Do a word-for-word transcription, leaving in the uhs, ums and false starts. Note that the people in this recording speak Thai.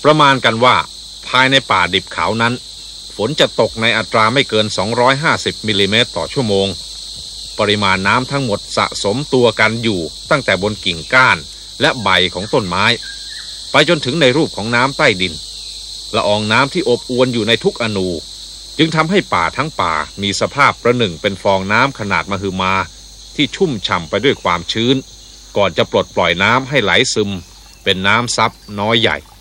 ประมาณกันว่าภายในป่าดิบเขานั้นฝนจะตกในอัตราไม่เกินสองร้อยห้าสิบมิลลิเมตรต่อชั่วโมงปริมาณน้ำทั้งหมดสะสมตัวกันอยู่ตั้งแต่บนกิ่งก้านและใบของต้นไม้ไปจนถึงในรูปของน้ำใต้ดินละอองน้ำที่อบอวลอยู่ในทุกอนูจึงทำให้ป่าทั้งป่ามีสภาพประหนึ่งเป็นฟองน้ำขนาดมหึมาที่ชุ่มฉ่ำไปด้วยความชื้นก่อนจะปลดปล่อยน้ำให้ไหลซึมเป็นน้ำซับน้อยใหญ่